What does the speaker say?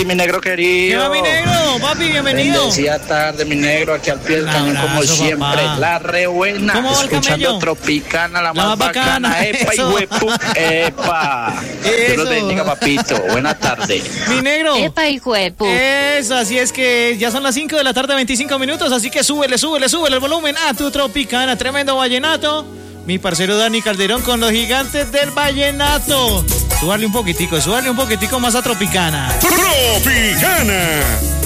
mi negro querido. ¿Qué va, mi negro? Papi, bienvenido. Bendecida tarde, mi negro, aquí al pie del cañón, como siempre. Papá. La re buena. ¿Cómo va el escuchando camello? Tropicana, la más bacana. Epa, y huepu, epa. Dios los bendiga, papito. Buena tarde. Mi negro. Epa y juepu. Eso, así es que ya son las 5 de la tarde, 25 minutos, así que súbele el volumen a tu Tropicana. Tremendo vallenato. Mi parcero Dani Calderón con los gigantes del vallenato. Súbale un poquitico más a Tropicana. Tropicana.